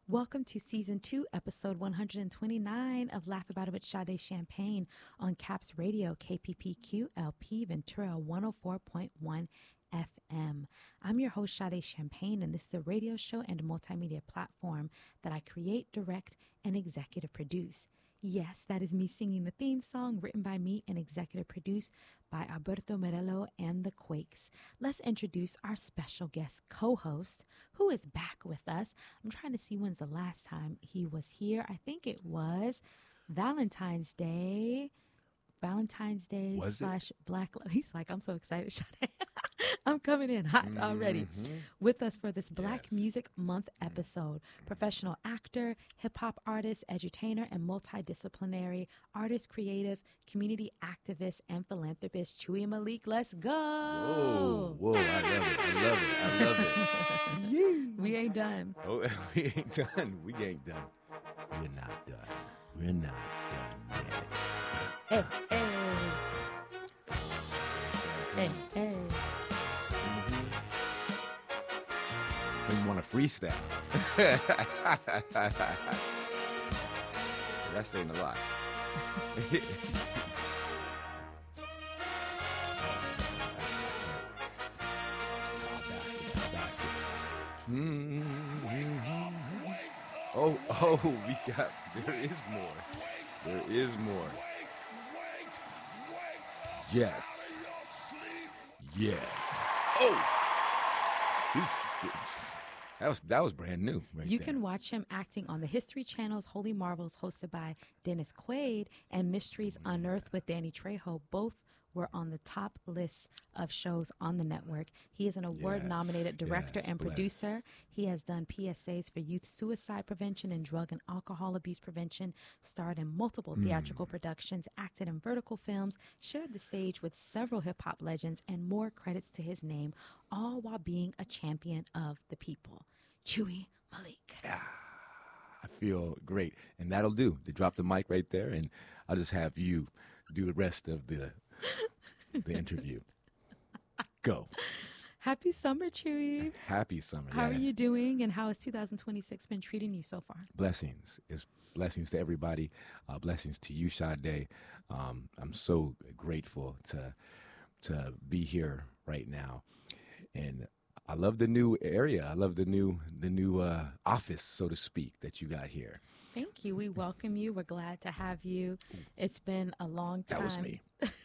Welcome to Season 2, Episode 129 of Laugh About It with Sade Champagne on Caps Radio, KPPQ LP Ventura 104.1 FM. I'm your host, Sade Champagne, and this is a radio show and a multimedia platform that I create, direct, and executive produce. Yes, that is me singing the theme song written by me and executive produced by Alberto Morello and the Quakes. Let's introduce our special guest co-host who is back with us. I'm trying to see when's the last time he was here. I think it was Valentine's Day. Valentine's Day Was / Black Love. He's like, I'm so excited, Sade. I'm coming in hot already. With us for this Black Music Month episode, professional actor, hip-hop artist, edutainer, and multidisciplinary artist, creative, community activist, and philanthropist, Chewy Malik. Let's go. Whoa, I love it. We ain't done. Oh, we ain't done. We ain't done. We're not done. We're not done yet. Hey. We want to freestyle. That's saying a lot. There is more. There is more. Yes. Oh! That was brand new right You there. can watch him acting on the History Channel's Holy Marvels, hosted by Dennis Quaid, and Mysteries Unearthed with Danny Trejo. Both were on the top list of shows on the network. He is an award-nominated director and producer. He has done PSAs for youth suicide prevention and drug and alcohol abuse prevention, starred in multiple theatrical productions, acted in vertical films, shared the stage with several hip-hop legends, and more credits to his name, all while being a champion of the people. Chewy Malik. I feel great. And that'll do. They drop the mic right there, and I'll just have you do the rest of the interview. Go. Happy summer, Chewy. Happy summer. How are you doing, and how has 2026 been treating you so far? Blessings. It's blessings to everybody. Blessings to you, Sade. I'm so grateful to be here right now. And I love the new area. I love the new office, so to speak, that you got here. Thank you. We welcome you. We're glad to have you. It's been a long time. That was me.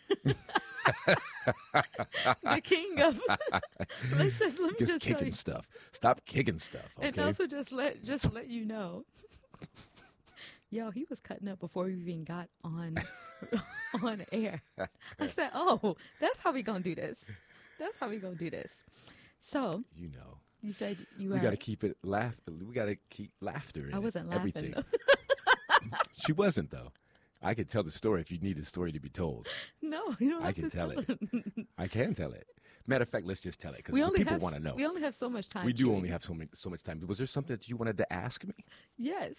The king of let me just kicking tell you. stuff. Stop kicking stuff. Okay? And also just let you know. Yo, he was cutting up before we even got on air. I said, "Oh, that's how we gonna do this. That's how we gonna do this." So you said we got to keep it We got to keep laughter. In I wasn't laughing. Everything. She wasn't though. I could tell the story if you need the story to be told. No, you don't. I can tell it. I can tell it. Matter of fact, let's just tell it because people want to know. We only have so much time. We do only have so much time. Was there something that you wanted to ask me? Yes.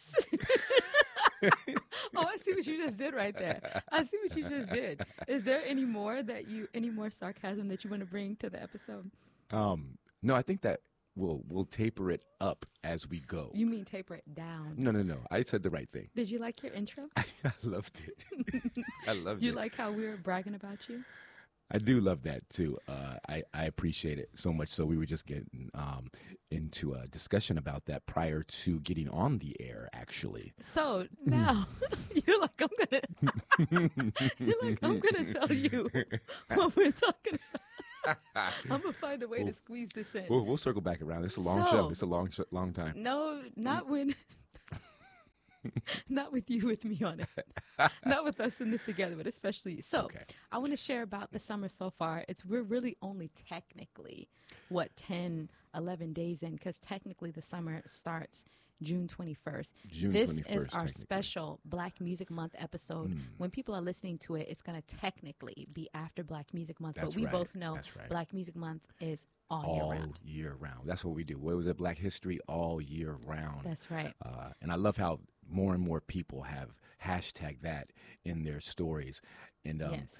Oh, I see what you just did right there. I see what you just did. Is there any more sarcasm that you want to bring to the episode? No, I think that we'll taper it up as we go. You mean taper it down? No. I said the right thing. Did you like your intro? I loved it. I loved it. You like how we were bragging about you? I do love that too. I appreciate it so much. So we were just getting into a discussion about that prior to getting on the air, actually. So now you're like, I'm gonna tell you what we're talking about. I'm gonna find a way to squeeze this in. We'll circle back around. It's a long show. It's a long time. No, not when. Not with you, with me on it. Not with us in this together, but especially. So okay. I want to share about the summer so far. We're really only technically, 10, 11 days in, because technically the summer starts June 21st. This is our special Black Music Month episode. When people are listening to it, it's going to technically be after Black Music Month. That's but we right. both know right. Black Music Month is all year round. That's what we do. What was it? Black History all year round. That's right. And I love how more and more people have hashtag that in their stories. And,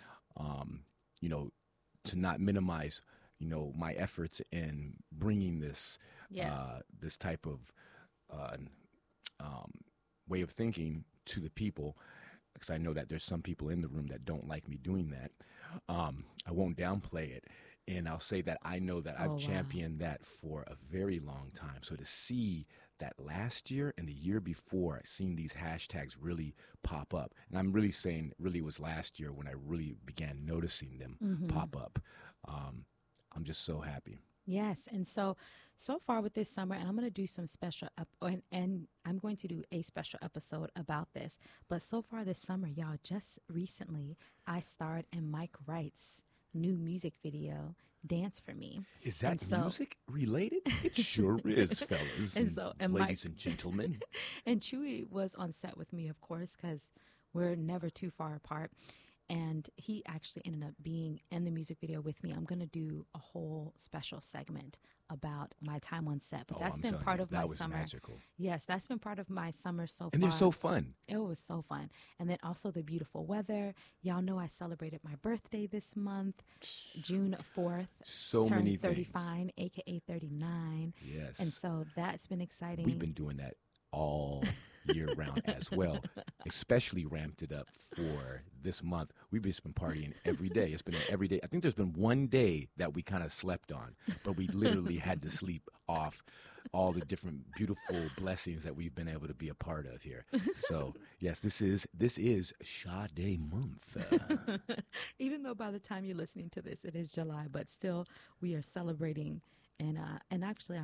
to not minimize, my efforts in bringing this, this type of way of thinking to the people, because I know that there's some people in the room that don't like me doing that. I won't downplay it. And I'll say that I know that I've championed that for a very long time. So to see that last year and the year before, I've seen these hashtags really pop up. And I'm really saying really was last year when I really began noticing them pop up. I'm just so happy. Yes. And so far with this summer, and I'm going to do some special and I'm going to do a special episode about this. But so far this summer, y'all, just recently, I starred in Mike Wright's new music video, Dance for Me. Is that music related? It sure is, fellas and ladies and gentlemen. And Chewy was on set with me, of course, because we're never too far apart. And he actually ended up being in the music video with me. I'm going to do a whole special segment about my time on set. But that's been part of my summer. Magical. Yes, that's been part of my summer so far. And they're so fun. It was so fun. And then also the beautiful weather. Y'all know I celebrated my birthday this month, June 4th. So many things. 35, a.k.a. 39. Yes. And so that's been exciting. We've been doing that all year round as well, especially ramped it up for this month. We've just been partying every day. It's been every day. I think there's been one day that we kind of slept on, but we literally had to sleep off all the different beautiful blessings that we've been able to be a part of here. So yes, this is Sade month. Even though by the time you're listening to this, it is July, but still we are celebrating, and obviously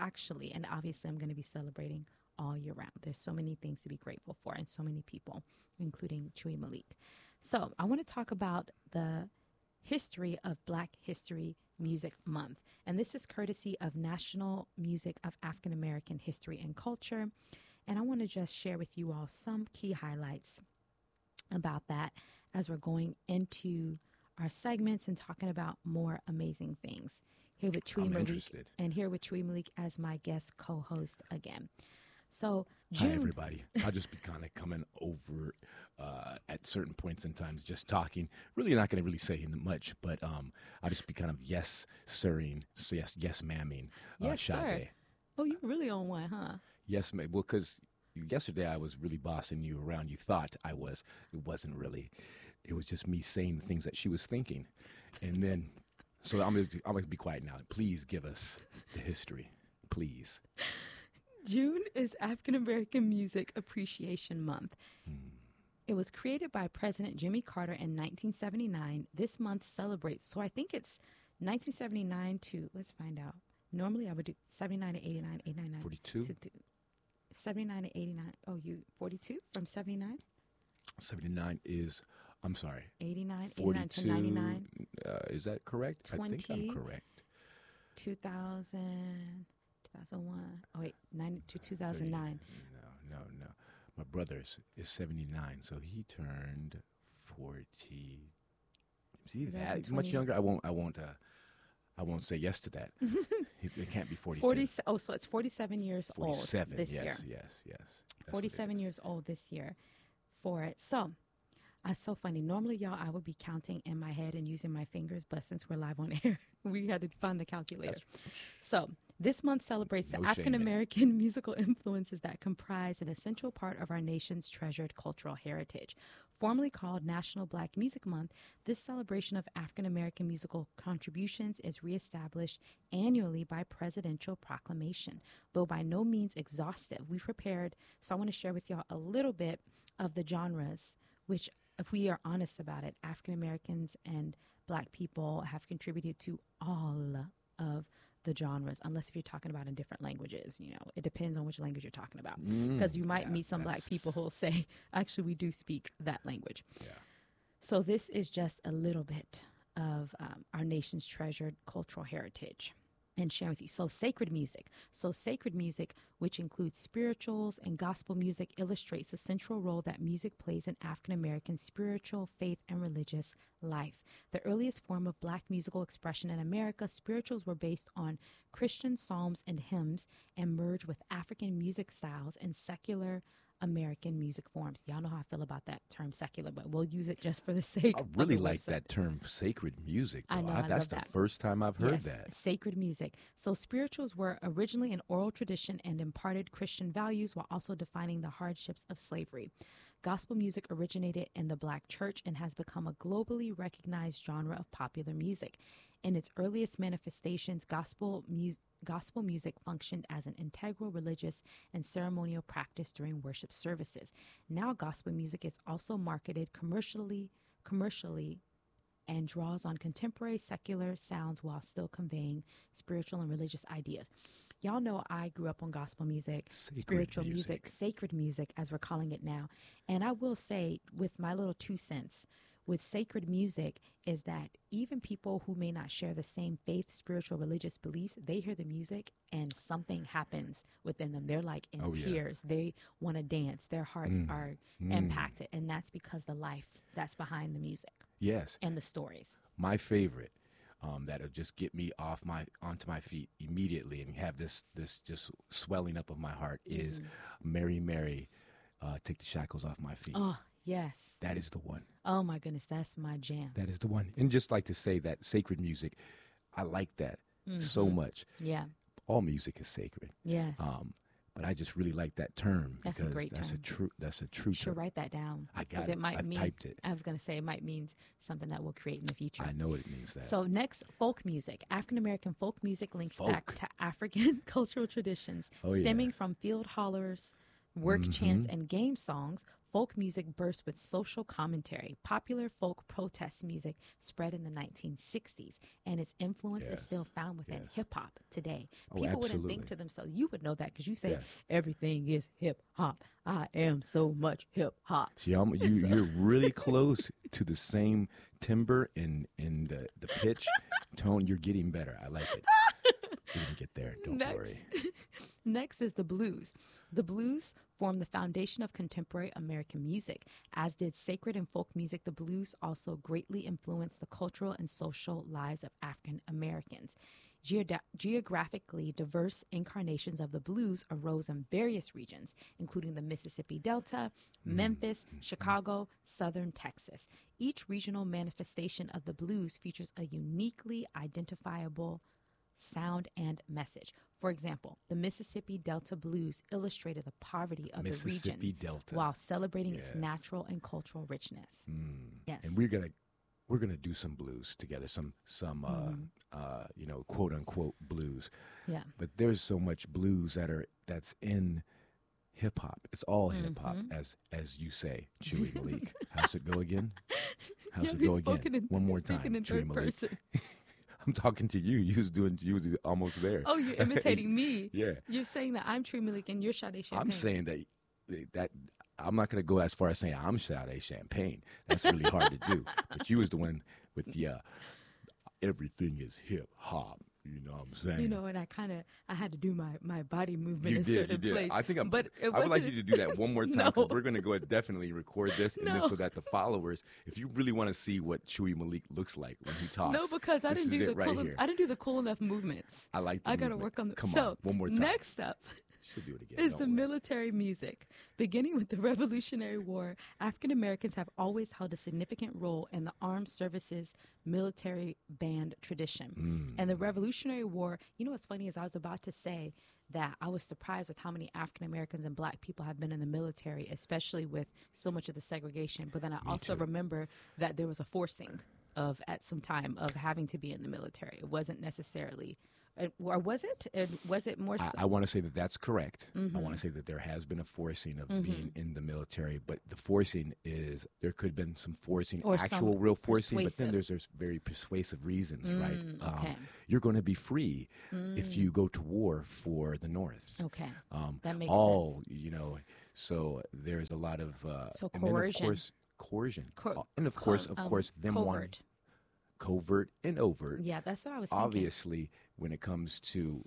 I'm going to be celebrating all year round. There's so many things to be grateful for and so many people, including Chewy Malik. So I want to talk about the history of Black History Music Month. And this is courtesy of National Music of African American History and Culture. And I want to just share with you all some key highlights about that as we're going into our segments and talking about more amazing things. Here with Chewy Malik, and here with Chewy Malik as my guest co-host again. So, June. Hi, everybody. I'll just be kind of coming over at certain points in times, just talking. Really not going to really say much, but I'll just be kind of yes-sirring, so yes mamming yes, Sade. Sir. Oh, you're really on one, huh? Yes, ma'am. Well, because yesterday I was really bossing you around. You thought I was. It wasn't really. It was just me saying the things that she was thinking. And then, so I'm going to be quiet now. Please give us the history. Please. June is African American Music Appreciation Month. It was created by President Jimmy Carter in 1979. This month celebrates, so I think it's 1979 to, let's find out. Normally I would do 79 to 89, 89. 42? 79 to 89. Oh, you 42 from 79? 79 is, I'm sorry. 89, 42, 89 to 99. Is that correct? 20, I think I'm correct. 2000... 2001. Oh, wait, 90 to 2009. No. My brother is 79, so he turned 40. See that? He's much younger. I won't say yes to that. It can't be 42. So it's 47 years 47, old this year. Yes. 47 years old this year for it. So, it's so funny. Normally, y'all, I would be counting in my head and using my fingers, but since we're live on air, we had to find the calculator. So, this month celebrates the African American musical influences that comprise an essential part of our nation's treasured cultural heritage. Formerly called National Black Music Month, this celebration of African American musical contributions is reestablished annually by presidential proclamation. Though by no means exhaustive, we prepared, so I want to share with y'all a little bit of the genres, which, if we are honest about it, African Americans and Black people have contributed to all of the genres, unless if you're talking about in different languages. It depends on which language you're talking about, because you might meet some Black people who will say, actually, we do speak that language. Yeah. So this is just a little bit of our nation's treasured cultural heritage and share with you. So sacred music, which includes spirituals and gospel music, illustrates the central role that music plays in African American spiritual, faith, and religious life. The earliest form of black musical expression in America, spirituals were based on Christian psalms and hymns and merged with African music styles and secular American music forms. Y'all know how I feel about that term secular, but we'll use it just for the sake I of really the like website. that term, sacred music. Though. I know, I That's love the that. first time I've heard Yes, that. sacred music. So spirituals were originally an oral tradition and imparted Christian values while also defining the hardships of slavery. Gospel music originated in the Black church and has become a globally recognized genre of popular music. In its earliest manifestations, gospel music functioned as an integral religious and ceremonial practice during worship services. Now gospel music is also marketed commercially and draws on contemporary secular sounds while still conveying spiritual and religious ideas. Y'all know I grew up on gospel music, spiritual music, sacred music, as we're calling it now. And I will say, with my little 2 cents, with sacred music, is that even people who may not share the same faith, spiritual, religious beliefs, they hear the music and something happens within them. They're like in tears. They want to dance. Their hearts are impacted. And that's because the life that's behind the music. Yes. And the stories. My favorite, that'll just get me onto my feet immediately and have this just swelling up of my heart is Mary, Mary, Take the Shackles Off My Feet. Oh, yes. That is the one. Oh, my goodness. That's my jam. That is the one. And just like to say that sacred music, I like that so much. Yeah. All music is sacred. Yes. But I just really like that term That's because a great term. That's a true You should term. write that down. I got it. I've typed it. I was going to say it might mean something that we'll create in the future. I know it means that. So next, folk music. African-American folk music links back to African cultural traditions. Stemming from field hollers, work chants, and game songs, folk music burst with social commentary. Popular folk protest music spread in the 1960s, and its influence is still found within hip-hop today. People wouldn't think to themselves, you would know that because you say, everything is hip-hop. I am so much hip-hop. See, you're really close to the same timbre in the pitch, tone. You're getting better. I like it. We can get there. Don't worry. Next is the blues. The blues form the foundation of contemporary American music. As did sacred and folk music, the blues also greatly influenced the cultural and social lives of African Americans. Geographically diverse incarnations of the blues arose in various regions, including the Mississippi Delta, Memphis, Chicago, southern Texas. Each regional manifestation of the blues features a uniquely identifiable sound and message. For example, the Mississippi Delta blues illustrated the poverty of the region while celebrating its natural and cultural richness. Yes. And we're gonna do some blues together, some quote unquote blues. Yeah. But there's so much blues that's in hip hop. It's all hip hop, as you say, Chewy Malik. How's it go again? How's it go again? One more time, Chewy Malik. I'm talking to you. You was almost there. Oh, you're imitating me. Yeah. You're saying that I'm Chewy Malik and you're Sade Champagne. I'm saying that I'm not going to go as far as saying I'm Sade Champagne. That's really hard to do. But you was the one with the everything is hip hop. You know what I'm saying? You know, and I had to do my body movement in you certain did. place. I think but I would like you to do that one more time because No. we're going to go and definitely record this and then so that the followers, if you really want to see what Chewy Malik looks like when he talks. No, because I didn't do the cool enough movements. I like the I got to movement. work on the Come so on, one more time. Next up Should do it again. is Don't the worry. military music. Beginning with the Revolutionary War, African Americans have always held a significant role in the armed services military band tradition. And the Revolutionary War, you know what's funny is I was about to say that I was surprised with how many African Americans and black people have been in the military, especially with so much of the segregation. But then I also remember that there was a forcing at some time of having to be in the military. It wasn't necessarily... Or was it? Was it more? I want to say that that's correct. I want to say that there has been a forcing of being in the military, but the forcing is there could have been some forcing, Or actual some real forcing, but then persuasive. there's very persuasive reasons, right? Okay. You're going to be free if you go to war for the North. Okay, that makes all you know. So there's a lot of So and then, of coercion. course, coercion, Co- and of course, them covert. wanting covert and overt. Yeah, that's what I was thinking. Obviously, when it comes to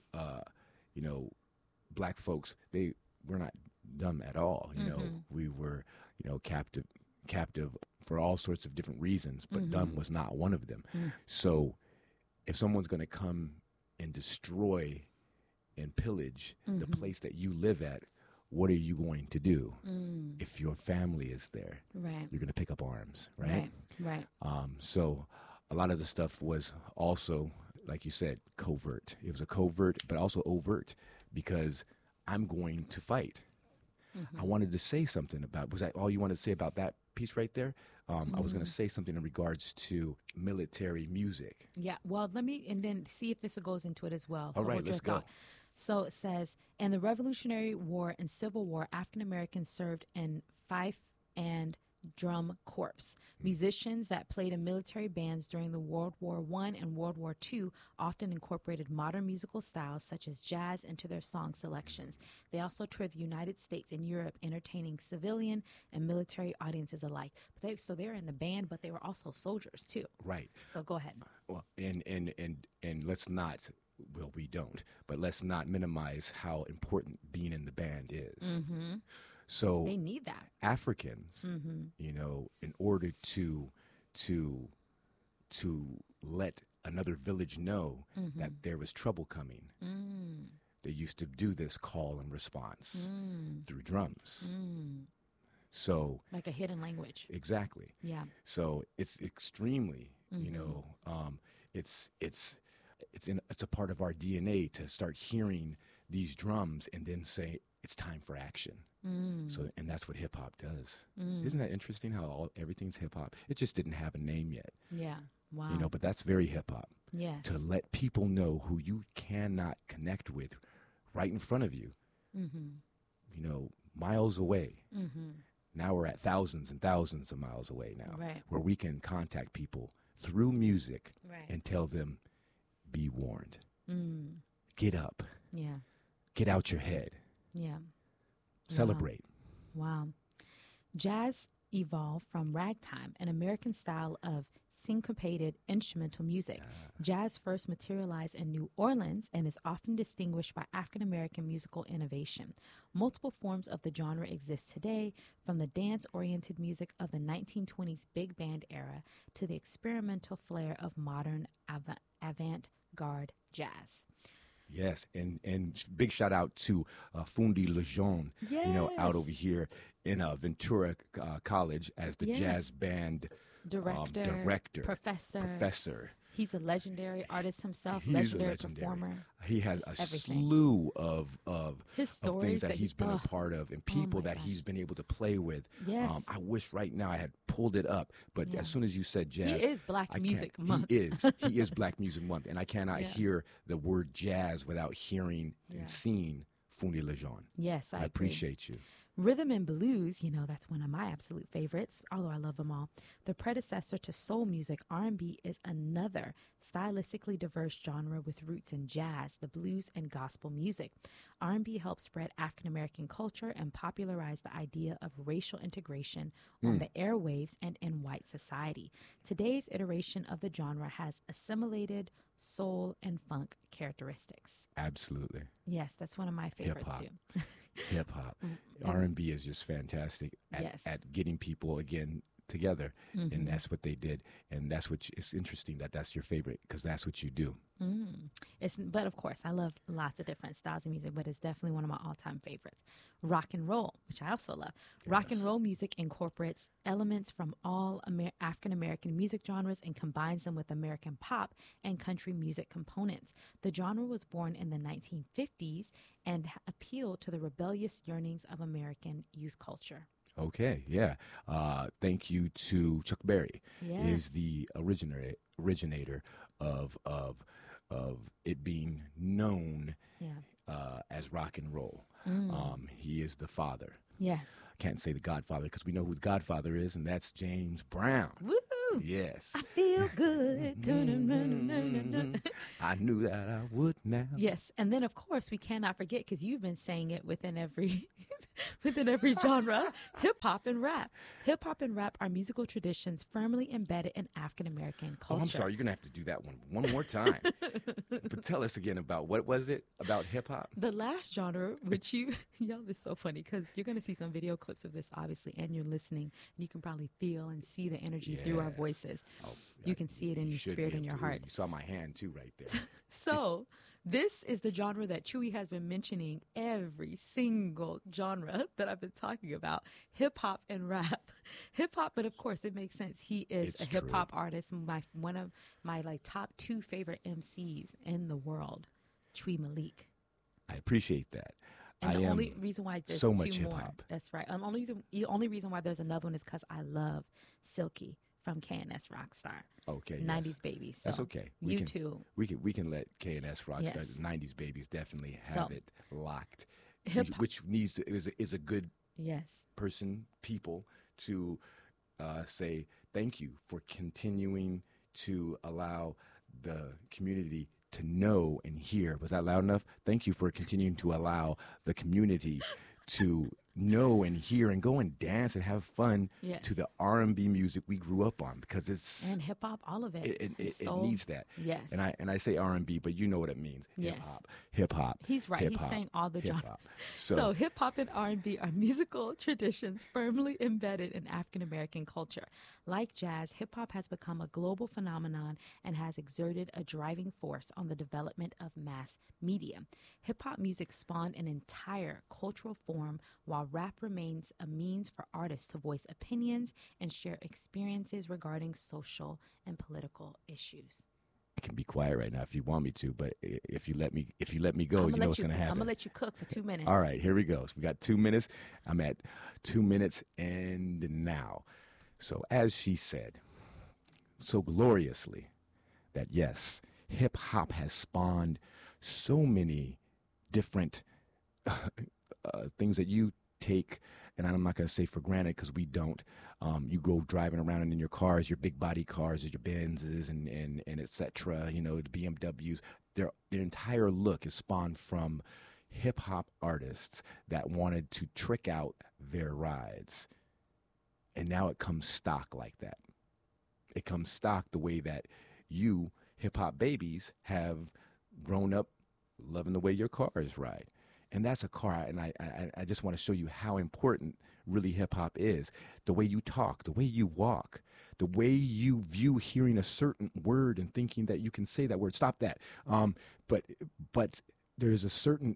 black folks, we're not dumb at all. You know, we were captive for all sorts of different reasons, but Dun was not one of them. So if someone's going to come and destroy and pillage the place that you live at, what are you going to do if your family is there? Right. You're going to pick up arms, right? Right. So a lot of the stuff was also, like you said, covert. It was a covert, but also overt, because I'm going to fight. I wanted to say something about, was that all you wanted to say about that piece right there? I was going to say something in regards to military music. Yeah. Well, let me, and then see if this goes into it as well. All right, hold your let's go. thought. So it says, in the Revolutionary War and Civil War, African Americans served in fife and drum corps. Musicians that played in military bands during the World War I and World War II often incorporated modern musical styles such as jazz into their song selections. They also toured the United States and Europe, entertaining civilian and military audiences alike. So they were in the band, but they were also soldiers too. Right. So go ahead. Well, and let's not, well, we don't, but let's not minimize how important being in the band is. So They need that. Africans, you know, in order to let another village know that there was trouble coming, they used to do this call and response through drums. So Like a hidden language. exactly. Yeah. So it's extremely, you know, it's a part of our DNA to start hearing these drums and then say it's time for action. So, and that's what hip hop does. Isn't that interesting how everything's hip hop? It just didn't have a name yet. Yeah. Wow. You know, but that's very hip hop. Yes. To let people know who you cannot connect with right in front of you. You know, miles away. Now we're at thousands and thousands of miles away now, Right. where we can contact people through music Right. and tell them, be warned. Get up. Yeah. Get out your head. Yeah. Celebrate. Wow. Jazz evolved from ragtime, an American style of syncopated instrumental music. Jazz first materialized in New Orleans and is often distinguished by African American musical innovation. Multiple forms of the genre exist today, from the dance-oriented music of the 1920s big band era to the experimental flair of modern avant-garde jazz. Yes, and big shout out to Fundi Lejeune, you know, out Yes. over here in Ventura College as the Yes. jazz band Director, professor. He's a legendary artist himself, He's legendary a legendary performer. He has a everything. slew of His of stories things that that he's he- been a oh. part of, and Oh people my that gosh. he's been able to play with. Yes. I wish right now I had pulled it up, but Yeah. as soon as you said He jazz, is Black I can't- Music Month. He is Black Music Month, and I cannot Yeah. hear the word jazz without hearing Yeah. and seeing Fundi Lejeune. Yes, I agree. appreciate you. Rhythm and blues, you know, that's one of my absolute favorites, although I love them all. The predecessor to soul music, R&B is another stylistically diverse genre with roots in jazz, the blues, and gospel music. R&B helped spread African American culture and popularize the idea of racial integration on the airwaves and in white society. Today's iteration of the genre has assimilated soul and funk characteristics. Absolutely. Yes, that's one of my favorites Hip-hop. too. Hip hop, R&B is just fantastic Yes. at getting people again together, Mm-hmm. and that's what they did, and that's what it's interesting that that's your favorite because that's what you do. But of course, I love lots of different styles of music, but it's definitely one of my all-time favorites. Rock and roll, which I also love. Rock and roll music incorporates elements from all African-American music genres and combines them with American pop and country music components. The genre was born in the 1950s and appealed to the rebellious yearnings of American youth culture. Okay, yeah. Thank you to Chuck Berry, Yes. is the originator of it being known Yeah. as rock and roll. He is the father. Yes. Can't say the Godfather because we know who the Godfather is, and that's James Brown. Woohoo! Yes. I feel good. I knew that I would. now. Yes, and then of course we cannot forget, because you've been saying it within every within every genre, hip hop and rap. Hip hop and rap are musical traditions firmly embedded in African American Oh, culture. I'm sorry. You're going to have to do that one more time. But tell us again about, what was it about hip hop? The last genre, which y'all, is so funny because you're going to see some video clips of this, obviously, and you're listening, and you can probably feel and see the energy through our Yes. voices. Oh, You can see it in your should spirit be and your able to. heart. You saw my hand too right there. So, this is the genre that Chewy has been mentioning every single genre that I've been talking about, hip hop and rap. Hip hop, but of course it makes sense. He is It's a hip hop true. artist, one of my like top 2 favorite MCs in the world, Chewy Malik. I appreciate that. And I the am only reason why there's so 2 much hip more, hop. that's right. And the only reason why there's another one is because I love Silky from KNS Rockstar. Okay, 90s yes. Babies. So That's okay. You too. We can let KNS Rockstar, Yes. the 90s Babies, definitely So, have it locked. hip hop. Which needs to, is a good Yes. people to say thank you for continuing to allow the community to know and hear. Was that loud enough? Thank you for continuing to allow the community to know and hear and go and dance and have fun Yes. to the R&B music we grew up on, because it's And hip hop, all of it. it And soul. needs that. Yes. And I say R&B, but you know what it means. Yes. Hip hop. He's right. He's hip-hop, saying all the genres. hip-hop. So hip hop and R&B are musical traditions firmly embedded in African American culture. Like jazz, hip hop has become a global phenomenon and has exerted a driving force on the development of mass media. Hip hop music spawned an entire cultural form, while rap remains a means for artists to voice opinions and share experiences regarding social and political issues. I can be quiet right now if you want me to, but if you let me go, you know what's going to happen. I'm going to let you cook for 2 minutes. All right, here we go. So we got 2 minutes. I'm at 2 minutes and now. So as she said so gloriously, that yes, hip hop has spawned so many different things that you take, and I'm not going to say for granted, because we don't. You go driving around in your cars, your big body cars, your Benzes and et cetera, the BMWs. Their entire look is spawned from hip hop artists that wanted to trick out their rides. And now it comes stock like that. It comes stock the way that you, hip hop babies, have grown up loving the way your cars ride. And that's a car, and I just want to show you how important really hip hop is. The way you talk, the way you walk, the way you view hearing a certain word and thinking that you can say that word. Stop that. But there's a certain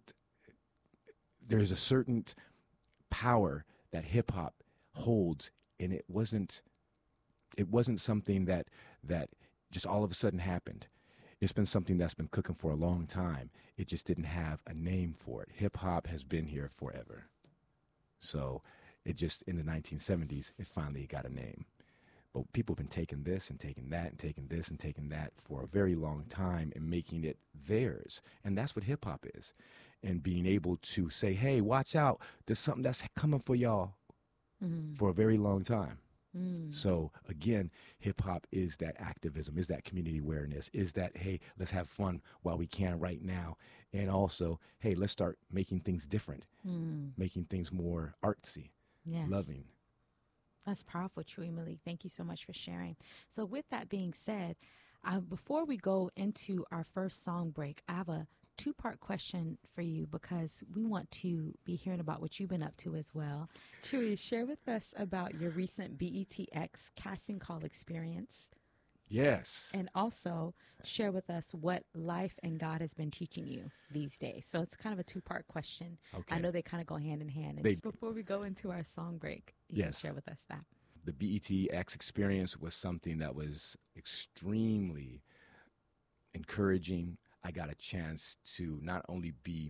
power that hip hop holds, and it wasn't something that just all of a sudden happened. It's been something that's been cooking for a long time. It just didn't have a name for it. Hip hop has been here forever. So it just, in the 1970s, it finally got a name. But people have been taking this and taking that and taking this and taking that for a very long time and making it theirs. And that's what hip hop is. And being able to say, hey, watch out, there's something that's coming for y'all for a very long time. So again, hip hop is that activism, is that community awareness, is that, hey, let's have fun while we can right now. And also, hey, let's start making things different, making things more artsy, Yes. loving. That's powerful, Chewy Malik. Thank you so much for sharing. So with that being said, before we go into our first song break, I have a 2-part question for you, because we want to be hearing about what you've been up to as well. Chewy, share with us about your recent BETX casting call experience, Yes. and also share with us what life and God has been teaching you these days. So it's kind of a 2-part question. Okay. I know they kind of go hand in hand. And They- before we go into our song break, you Yes. can share with us that. The BETX experience was something that was extremely encouraging. I got a chance to not only be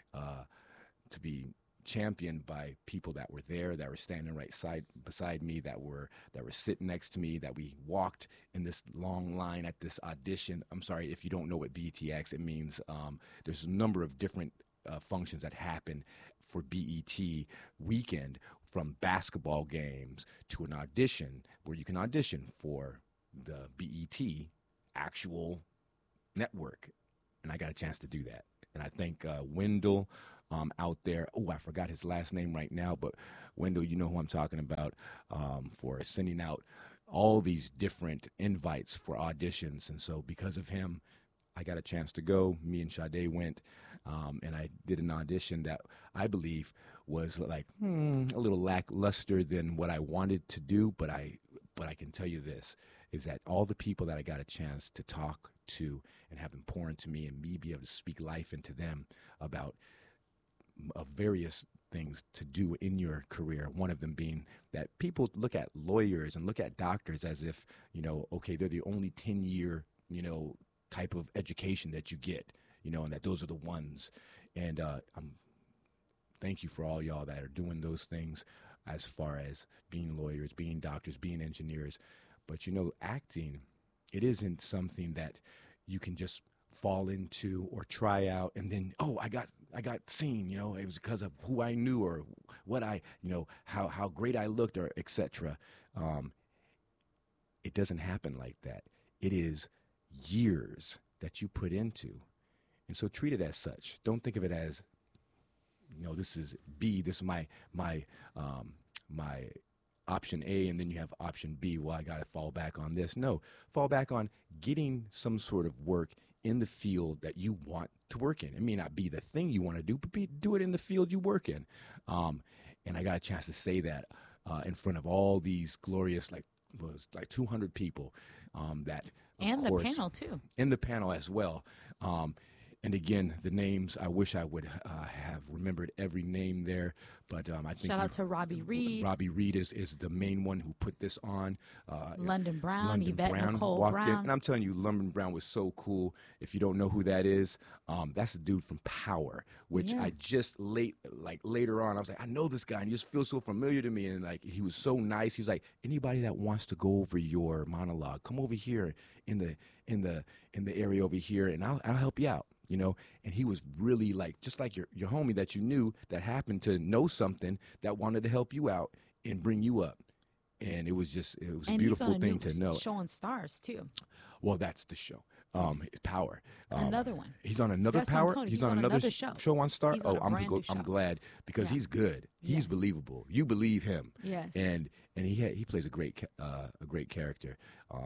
championed by people that were there, that were standing beside me, that were sitting next to me, that we walked in this long line at this audition. I'm sorry if you don't know what BETX, it means there's a number of different functions that happen for BET weekend, from basketball games to an audition where you can audition for the BET actual network. and I got a chance to do that. And I thank Wendell out there. Oh, I forgot his last name right now, but Wendell, you know who I'm talking about, for sending out all these different invites for auditions. And so because of him, I got a chance to go. Me and Sade went, and I did an audition that I believe was like a little lackluster than what I wanted to do. But I can tell you this, is that all the people that I got a chance to talk to and have them pour into me and me be able to speak life into them about various things to do in your career. One of them being that people look at lawyers and look at doctors as if, okay, they're the only 10-year, type of education that you get, and that those are the ones. And thank you for all y'all that are doing those things as far as being lawyers, being doctors, being engineers. But, acting, it isn't something that you can just fall into or try out and then, oh, I got seen, it was because of who I knew or what I, how great I looked or etc. It doesn't happen like that. It is years that you put into. And so treat it as such. Don't think of it as, this is B, this is my option A, and then you have option B. Well, I got to fall back on this. No, fall back on getting some sort of work in the field that you want to work in. It may not be the thing you want to do, but do it in the field you work in. And I got a chance to say that in front of all these glorious, like 200 people that, and of course, the panel too. In the panel as well. And again, the names, I wish I would have remembered every name there. But I think shout out to Robbie Reed. Robbie Reed is the main one who put this on. London Brown, London Yvette Brown Nicole walked Brown. in. And I'm telling you, London Brown was so cool. If you don't know who that is, that's the dude from Power, which I just later on, I was like, I know this guy, and he just feels so familiar to me. And like, he was so nice. He was like, anybody that wants to go over your monologue, come over here in the area over here, and I'll help you out. And he was really like, just like your homie that you knew that happened to know something that wanted to help you out and bring you up. And it was a beautiful thing to know. Show on Stars too. Well, that's the show. It's Power. Another one. He's on another Power. He's on another show On Star. Oh, I'm glad because he's good. He's believable. You believe him. Yes. And he plays a great character.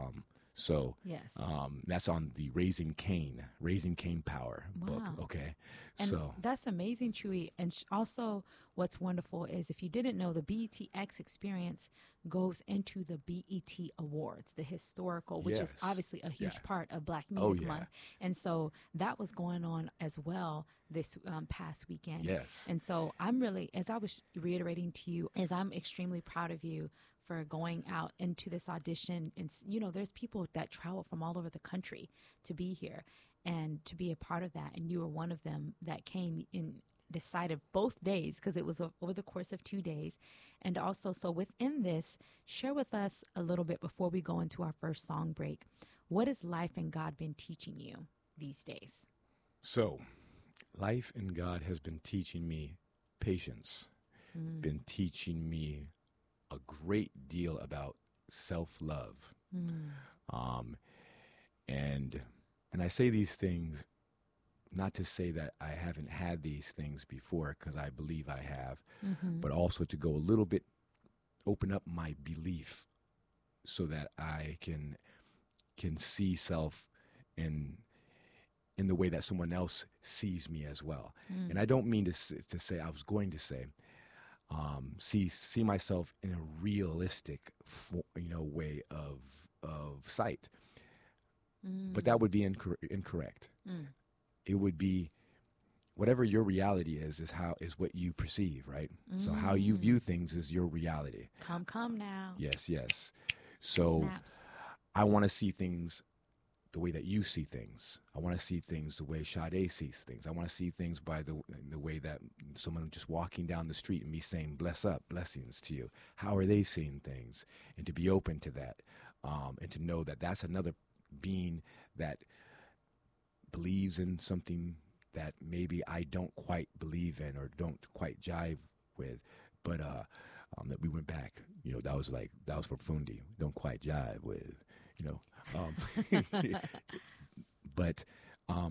So yes. That's on the Raising Cain Power book. Okay. And so that's amazing, Chewy. And also what's wonderful is, if you didn't know, the BETX experience goes into the BET Awards, the historical, which is obviously a huge part of Black Music Month. And so that was going on as well this past weekend. Yes. And so I'm really, as I was reiterating to you, I'm extremely proud of you for going out into this audition. And, there's people that travel from all over the country to be here and to be a part of that. And you were one of them that came in, decided both days, because it was over the course of 2 days. And also, so within this, share with us a little bit before we go into our first song break. What has life and God been teaching you these days? So life and God has been teaching me patience, been teaching me a great deal about self-love. And I say these things not to say that I haven't had these things before, because I believe I have, but also to go a little bit, open up my belief so that I can see self in the way that someone else sees me as well. And I don't mean to say, I was going to say, see myself in a realistic, way of sight. But that would be incorrect. It would be whatever your reality is what you perceive, right? So how you view things is your reality. Come now. Yes. So Snaps. I want to see things the way that you see things. I want to see things the way Sade sees things. I want to see things by the way that someone just walking down the street and me saying, bless up, blessings to you. How are they seeing things? And to be open to that, and to know that that's another being that believes in something that maybe I don't quite believe in or don't quite jive with, but that we went back, that was for Fundi, don't quite jive with, but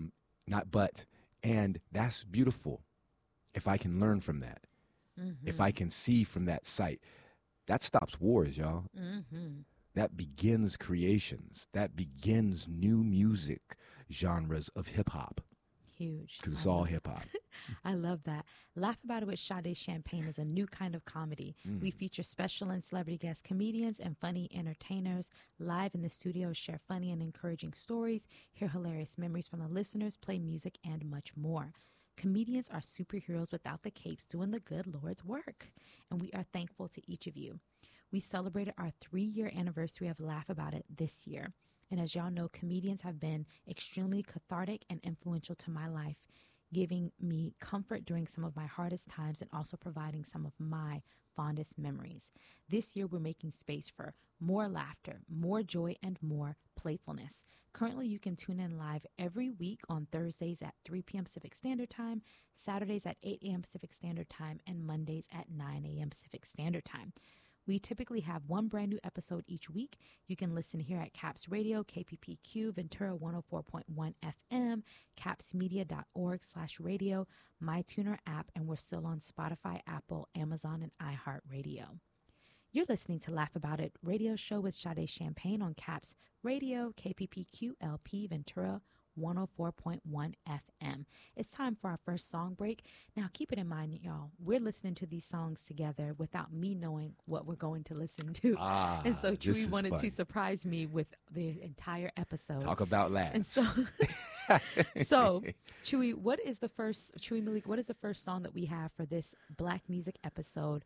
not but. And that's beautiful. If I can learn from that, if I can see from that sight, that stops wars, y'all. That begins creations. That begins new music genres of hip hop. Huge. Because it's all hip hop. I love that. Laugh About It with Sade Champagne is a new kind of comedy. We feature special and celebrity guest comedians and funny entertainers live in the studio, share funny and encouraging stories, hear hilarious memories from the listeners, play music, and much more. Comedians are superheroes without the capes doing the good Lord's work, and we are thankful to each of you. We celebrated our 3-year anniversary of Laugh About It this year. And as y'all know, comedians have been extremely cathartic and influential to my life, giving me comfort during some of my hardest times and also providing some of my fondest memories. This year, we're making space for more laughter, more joy, and more playfulness. Currently, you can tune in live every week on Thursdays at 3 p.m. Pacific Standard Time, Saturdays at 8 a.m. Pacific Standard Time, and Mondays at 9 a.m. Pacific Standard Time. We typically have one brand new episode each week. You can listen here at Caps Radio, KPPQ, Ventura 104.1 FM, capsmedia.org/radio, MyTuner app, and we're still on Spotify, Apple, Amazon, and iHeartRadio. You're listening to Laugh About It radio show with Sade Champagne on Caps Radio, KPPQ, LP, Ventura 104.1 FM. It's time for our first song break. Now, keep it in mind, y'all, we're listening to these songs together without me knowing what we're going to listen to. And so Chewy wanted to surprise me with the entire episode. Talk about laughs. And so Chewy, Chewy Malik, what is the first song that we have for this Black Music episode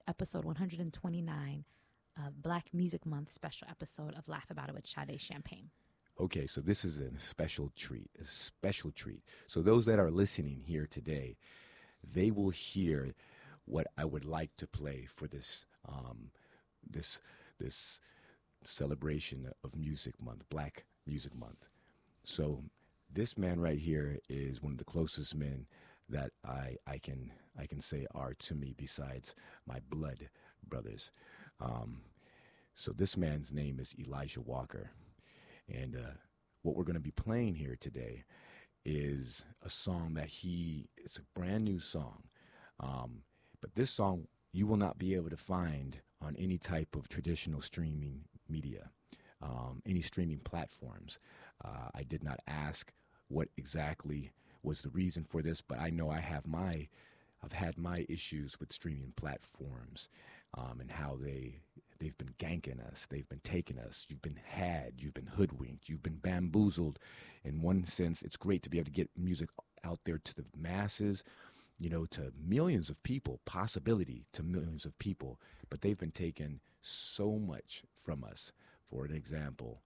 129, Black Music Month special episode of Laugh About It with Sade Champagne? Okay, so this is a special treat. So those that are listening here today, they will hear what I would like to play for this this celebration of Music Month, Black Music Month. So this man right here is one of the closest men that I can say are to me besides my blood brothers. So this man's name is Elijah Walker. And what we're going to be playing here today is a song that it's a brand new song. But this song you will not be able to find on any type of traditional streaming media, any streaming platforms. I did not ask what exactly was the reason for this, but I know I've had my issues with streaming platforms and how they've been ganking us. They've been taking us. You've been you've been hoodwinked, you've been bamboozled. In one sense, it's great to be able to get music out there to the masses, to millions of people, possibility to millions of people. But they've been taking so much from us. For an example,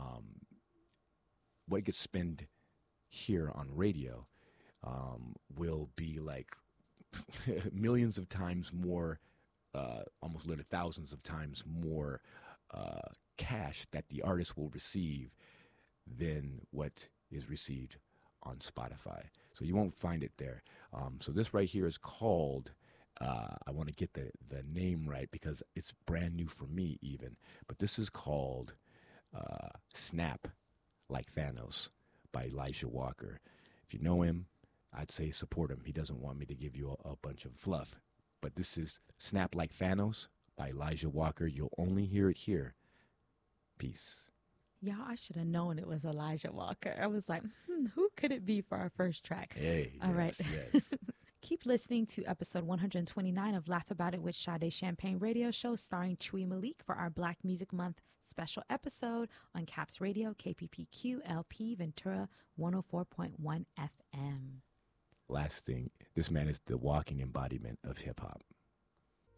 what gets spent here on radio will be like millions of times more, almost literally thousands of times more cash that the artist will receive than what is received on Spotify. So you won't find it there. So this right here is called, I want to get the name right because it's brand new for me even, but this is called Snap Like Thanos by Elijah Walker. If you know him, I'd say support him. He doesn't want me to give you a bunch of fluff. But this is Snap Like Thanos by Elijah Walker. You'll only hear it here. Peace. Y'all, I should have known it was Elijah Walker. I was like, who could it be for our first track? Hey, all right. Yes. Keep listening to episode 129 of Laugh About It with Sade Champagne radio show starring Chewy Malik for our Black Music Month special episode on Caps Radio, KPPQ, LP, Ventura 104.1 FM. Last thing, this man is the walking embodiment of hip-hop.